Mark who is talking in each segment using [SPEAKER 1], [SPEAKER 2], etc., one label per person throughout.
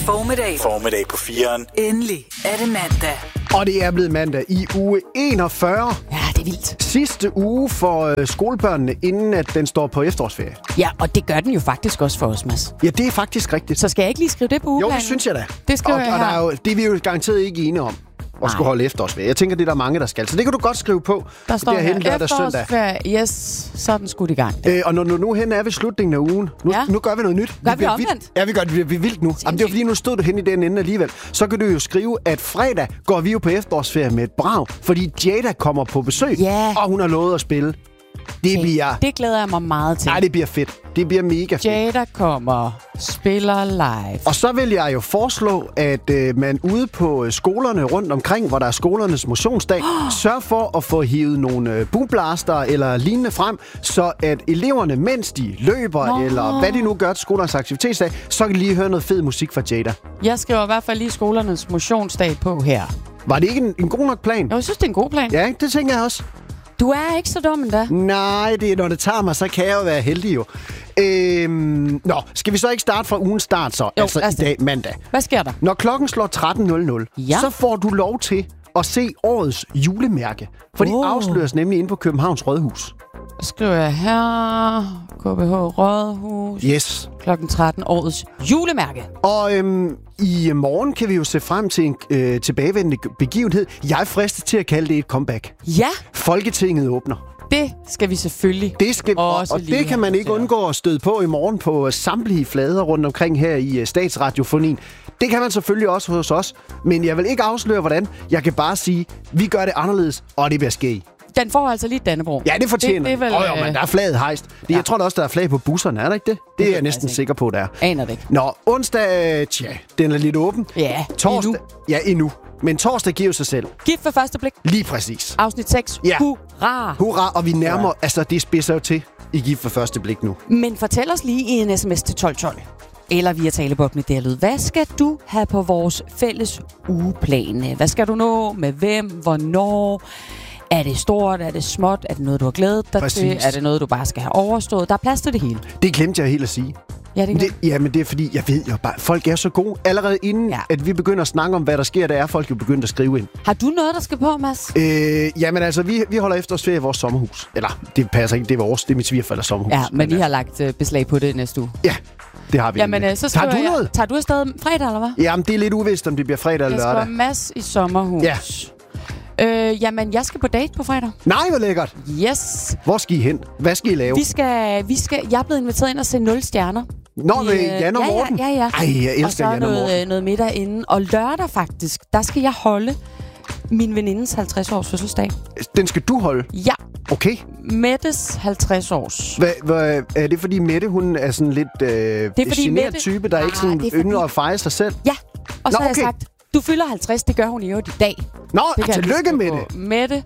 [SPEAKER 1] Formiddag på 4'eren.
[SPEAKER 2] Endelig er det mandag.
[SPEAKER 3] Og det er blevet mandag i uge 41.
[SPEAKER 4] Ja, det er vildt.
[SPEAKER 3] Sidste uge for skolebørnene, inden at den står på efterårsferie.
[SPEAKER 4] Ja, og det gør den jo faktisk også for os, Mads.
[SPEAKER 3] Ja, det er faktisk rigtigt.
[SPEAKER 4] Så skal jeg ikke lige skrive det på ugeplanen?
[SPEAKER 3] Jo, det synes jeg da.
[SPEAKER 4] Det skriver jeg
[SPEAKER 3] og
[SPEAKER 4] her.
[SPEAKER 3] der er jo, det er vi jo garanteret ikke enige om. Og skulle holde efterårsferie. Jeg tænker, det er der mange, der skal. Så det kan du godt skrive på.
[SPEAKER 4] Der står
[SPEAKER 3] derhen
[SPEAKER 4] her,
[SPEAKER 3] lørdag søndag.
[SPEAKER 4] Yes, så er den skudt i gang.
[SPEAKER 3] Og når nu hen er ved slutningen af ugen. Nu gør vi noget nyt.
[SPEAKER 4] Gør vi omvendt?
[SPEAKER 3] Ja, vi gør det. Vi er vildt nu. Jamen, det er fordi, nu stod du hen i den ende alligevel. Så kan du jo skrive, at fredag går vi jo på efterårsferie med et brag. Fordi Jada kommer på besøg.
[SPEAKER 4] Ja.
[SPEAKER 3] Og hun har lovet at spille.
[SPEAKER 4] Det glæder jeg mig meget til.
[SPEAKER 3] Nej, det bliver fedt. Det bliver mega fedt.
[SPEAKER 4] Jada kommer, spiller live.
[SPEAKER 3] Og så vil jeg jo foreslå, at man ude på skolerne rundt omkring, hvor der er skolernes motionsdag, sørger for at få hivet nogle boomblaster eller lignende frem, så at eleverne, mens de løber, eller hvad de nu gør til skolernes aktivitetsdag, så kan de lige høre noget fed musik fra Jada.
[SPEAKER 4] Jeg skriver i hvert fald lige skolernes motionsdag på her.
[SPEAKER 3] Var det ikke en god nok plan?
[SPEAKER 4] Jo, jeg synes, det er en god plan.
[SPEAKER 3] Ja, det tænker jeg også.
[SPEAKER 4] Du er ikke så dum endda.
[SPEAKER 3] Nej, det er, når det tager mig, så kan jeg jo være heldig jo. Skal vi så ikke starte fra ugens start så?
[SPEAKER 4] Jo,
[SPEAKER 3] altså i dag, mandag.
[SPEAKER 4] Hvad sker der?
[SPEAKER 3] Når klokken slår 13.00, så får du lov til at se årets julemærke. For de afsløres nemlig inde på Københavns Rådhus.
[SPEAKER 4] Skriver jeg her. KBH Rådhus.
[SPEAKER 3] Yes.
[SPEAKER 4] Klokken 13, årets julemærke.
[SPEAKER 3] Og i morgen kan vi jo se frem til en tilbagevendende begivenhed. Jeg er fristet til at kalde det et comeback.
[SPEAKER 4] Ja.
[SPEAKER 3] Folketinget åbner.
[SPEAKER 4] Det skal vi selvfølgelig
[SPEAKER 3] og det kan man ikke undgå at støde på i morgen på samtlige flader rundt omkring her i Statsradiofonien. Det kan man selvfølgelig også hos os, men jeg vil ikke afsløre, hvordan. Jeg kan bare sige, vi gør det anderledes, og det bliver ske.
[SPEAKER 4] Den får altså lige Dannebrog.
[SPEAKER 3] Ja, det fortjener
[SPEAKER 4] det.
[SPEAKER 3] Men der er flaget hejst. Jeg tror da også, der er flag på busserne, er der ikke det? Det er jeg næsten sikker på, der er.
[SPEAKER 4] Aner det ikke.
[SPEAKER 3] Nå, onsdag, den er lidt åben.
[SPEAKER 4] Ja,
[SPEAKER 3] torsdag,
[SPEAKER 4] endnu.
[SPEAKER 3] Ja, endnu. Men torsdag giver sig selv.
[SPEAKER 4] Gift ved første blik.
[SPEAKER 3] Lige præcis.
[SPEAKER 4] Afsnit 6.
[SPEAKER 3] Ja.
[SPEAKER 4] Hurra!
[SPEAKER 3] Hurra, og vi nærmer, altså det spidser jo til i Gift ved første blik nu.
[SPEAKER 4] Men fortæl os lige i en sms til 1212. Eller via talebok med det lyd. Hvad skal du have på vores fælles ugeplan? Hvad skal du nå? Med hvem? Hvornår? Er det stort? Er det småt? Er det noget, du har glædet dig til? Er det noget, du bare skal have overstået? Der er plads til det hele.
[SPEAKER 3] Det glemte jeg helt at sige.
[SPEAKER 4] Ja,
[SPEAKER 3] men det er fordi, jeg ved jo bare, folk er så gode. Allerede inden, at vi begynder at snakke om, hvad der sker, der er folk jo begyndt at skrive ind.
[SPEAKER 4] Har du noget, der skal på, Mads?
[SPEAKER 3] Jamen altså, vi holder efterårsferie i vores sommerhus. Eller, det passer ikke, det er vores. Det er mit svigerforældres sommerhus.
[SPEAKER 4] Ja, men I har lagt beslag på det næste uge.
[SPEAKER 3] Ja, det har vi.
[SPEAKER 4] Jamen, så
[SPEAKER 3] tager du noget?
[SPEAKER 4] Tager du afsted fredag, eller hvad?
[SPEAKER 3] Jamen, det er lidt uvist, om det bliver fredag eller lørdag.
[SPEAKER 4] Jeg skal Mads i sommerhus.
[SPEAKER 3] Ja.
[SPEAKER 4] Jamen, jeg skal på date på fredag.
[SPEAKER 3] Nej, hvor lækkert.
[SPEAKER 4] Yes.
[SPEAKER 3] Hvor skal I hen? Hvad skal I lave?
[SPEAKER 4] Jeg er blevet inviteret ind og se 0 stjerner.
[SPEAKER 3] Nå, med Jan og Morten?
[SPEAKER 4] Ja.
[SPEAKER 3] Ej, jeg elsker Jan og Morten.
[SPEAKER 4] Og så noget middag inden. Og lørdag faktisk, der skal jeg holde min venindes 50-års fødselsdag.
[SPEAKER 3] Den skal du holde?
[SPEAKER 4] Ja.
[SPEAKER 3] Okay.
[SPEAKER 4] Mettes 50-års.
[SPEAKER 3] Er det fordi Mette, hun er sådan lidt generet type, der ikke sådan yngre at fejre sig selv?
[SPEAKER 4] Ja, og så har jeg sagt, du fylder 50, det gør hun i øvrigt i dag.
[SPEAKER 3] Nå, tillykke med det.
[SPEAKER 4] Mette,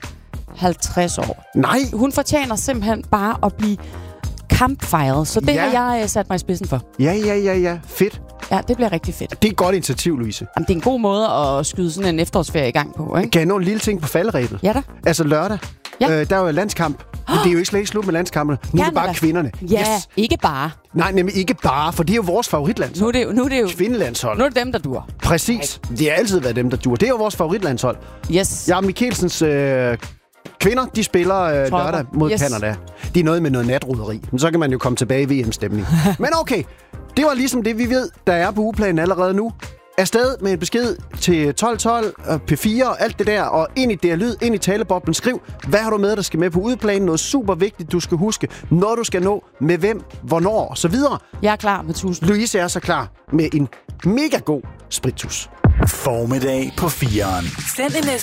[SPEAKER 4] 50 år.
[SPEAKER 3] Nej.
[SPEAKER 4] Hun fortjener simpelthen bare at blive kampfejret, så det har jeg sat mig i spidsen for.
[SPEAKER 3] Ja. Fedt.
[SPEAKER 4] Ja, det bliver rigtig fedt.
[SPEAKER 3] Det er et godt initiativ, Louise.
[SPEAKER 4] Jamen, det er en god måde at skyde sådan en efterårsferie i gang på, ikke?
[SPEAKER 3] Kan jeg nå en lille ting på falderæbet?
[SPEAKER 4] Ja da.
[SPEAKER 3] Altså lørdag.
[SPEAKER 4] Ja.
[SPEAKER 3] Der er jo landskamp. Men det er jo ikke slet ikke slut med landskampene. Nu er det bare kvinderne.
[SPEAKER 4] Ja, yes. Ikke bare.
[SPEAKER 3] Nej, nemlig ikke bare, for det er jo vores favoritlandshold.
[SPEAKER 4] Nu er det jo
[SPEAKER 3] kvindelandshold.
[SPEAKER 4] Nu er det dem, der dur.
[SPEAKER 3] Præcis. Det har altid været dem, der dur. Det er jo vores favoritlandshold.
[SPEAKER 4] Yes.
[SPEAKER 3] Ja, Mikkelsens kvinder, de spiller lørdag mod Canada. Det er noget med noget natroderi. Men så kan man jo komme tilbage i VM-stemning. Men okay, det var ligesom det, vi ved, der er på ugeplanen allerede nu. Afsted med en besked til 1212, P4 og alt det der, og ind i det lyd, ind i taleboblen. Skriv, hvad har du med, der skal med på udeplanen? Noget super vigtigt, du skal huske, når du skal nå, med hvem, hvornår, og så videre.
[SPEAKER 4] Jeg er klar med 1000.
[SPEAKER 3] Louise er så klar med en mega god spritus.
[SPEAKER 1] Formiddag på 4'eren.
[SPEAKER 2] Send en